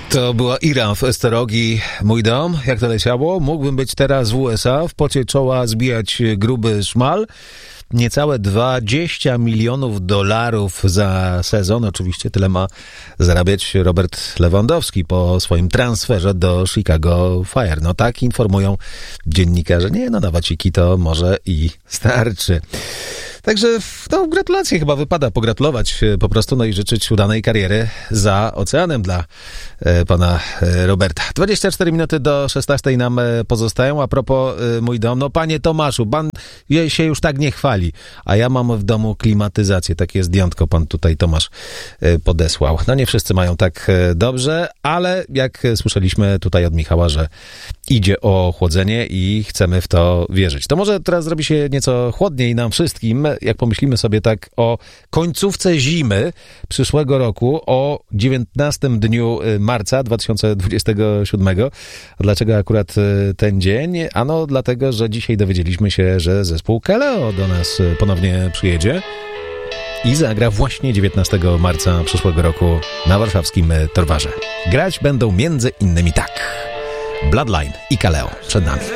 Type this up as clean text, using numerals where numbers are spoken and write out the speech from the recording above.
To była Ira w Esterogi, mój dom. Jak to leciało? Mógłbym być teraz w USA, w pocie czoła zbijać gruby szmal. Niecałe $20 milionów za sezon. Oczywiście tyle ma zarabiać Robert Lewandowski po swoim transferze do Chicago Fire. No tak informują dziennikarze. Nie, no dawaciki to może i starczy. Także, no, gratulacje, chyba wypada pogratulować po prostu, no i życzyć udanej kariery za oceanem dla pana Roberta. 24 minuty do 16 nam pozostają. A propos, mój dom, no panie Tomaszu, pan się już tak nie chwali, a ja mam w domu klimatyzację. Takie zdjątko pan tutaj, Tomasz, podesłał. No nie wszyscy mają tak dobrze, ale jak słyszeliśmy tutaj od Michała, że idzie o chłodzenie i chcemy w to wierzyć. To może teraz zrobi się nieco chłodniej nam wszystkim, jak pomyślimy sobie tak o końcówce zimy przyszłego roku, o 19 dniu marca 2027. A dlaczego akurat ten dzień? Ano dlatego, że dzisiaj dowiedzieliśmy się, że zespół Kaleo do nas ponownie przyjedzie i zagra właśnie 19 marca przyszłego roku na warszawskim Torwarze. Grać będą między innymi tak: Bloodline i Kaleo przed nami.